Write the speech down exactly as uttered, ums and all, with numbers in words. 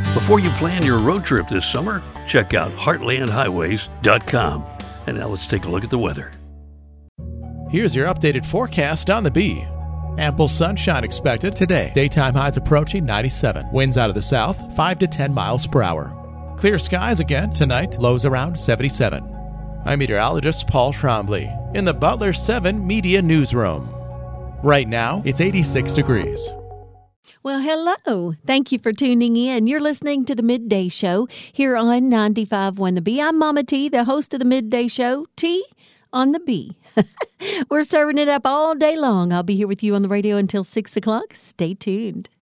Before you plan your road trip this summer, check out heartland highways dot com. And now let's take a look at the weather. Here's your updated forecast on the Bee. Ample sunshine expected today. Daytime highs approaching ninety-seven. Winds out of the south, five to ten miles per hour. Clear skies again tonight, lows around seventy-seven. I'm meteorologist Paul Trombley in the Butler seven Media Newsroom. Right now, it's eighty-six degrees. Well, hello. Thank you for tuning in. You're listening to the Midday Show here on ninety-five point one The Bee. I'm Mama T, the host of the Midday Show. T on the Bee. We're serving it up all day long. I'll be here with you on the radio until six o'clock. Stay tuned.